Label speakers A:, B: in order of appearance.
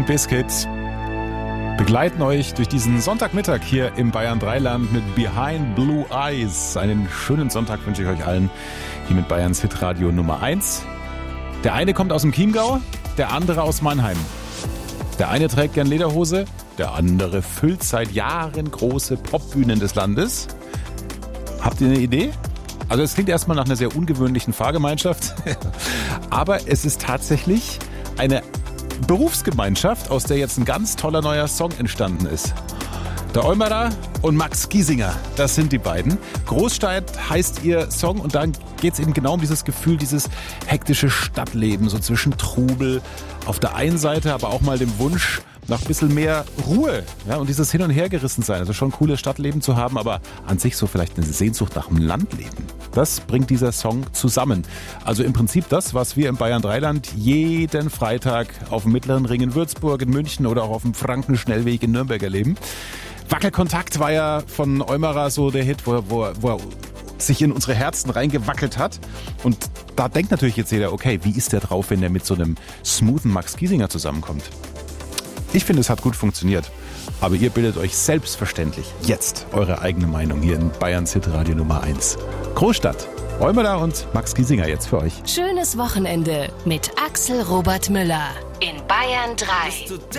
A: Bizkit begleiten euch durch diesen Sonntagmittag hier im Bayern 3-Land mit Behind Blue Eyes. Einen schönen Sonntag wünsche ich euch allen hier mit Bayerns Hitradio Nummer 1. Der eine kommt aus dem Chiemgau, der andere aus Mannheim. Der eine trägt gern Lederhose, der andere füllt seit Jahren große Popbühnen des Landes. Habt ihr eine Idee? Also es klingt erstmal nach einer sehr ungewöhnlichen Fahrgemeinschaft, aber es ist tatsächlich eine Berufsgemeinschaft, aus der jetzt ein ganz toller neuer Song entstanden ist. Der Eumerer und Max Giesinger, das sind die beiden. Großstadt heißt ihr Song und dann geht es eben genau um dieses Gefühl, dieses hektische Stadtleben, so zwischen Trubel auf der einen Seite, aber auch mal dem Wunsch nach ein bisschen mehr Ruhe, ja, und dieses Hin- und Hergerissen sein. Also schon ein cooles Stadtleben zu haben, aber an sich so vielleicht eine Sehnsucht nach dem Landleben. Das bringt dieser Song zusammen. Also im Prinzip das, was wir im Bayern 3-Land jeden Freitag auf dem Mittleren Ring in Würzburg, in München oder auch auf dem Frankenschnellweg in Nürnberg erleben. Wackelkontakt war ja von Eumerer so der Hit, wo er sich in unsere Herzen reingewackelt hat. Und da denkt natürlich jetzt jeder, okay, wie ist der drauf, wenn der mit so einem smoothen Max Giesinger zusammenkommt? Ich finde, es hat gut funktioniert. Aber ihr bildet euch selbstverständlich jetzt eure eigene Meinung hier in Bayerns Hitradio Nummer 1. Großstadt, Eumerer und Max Giesinger jetzt für euch.
B: Schönes Wochenende mit Axel Robert Müller in Bayern 3.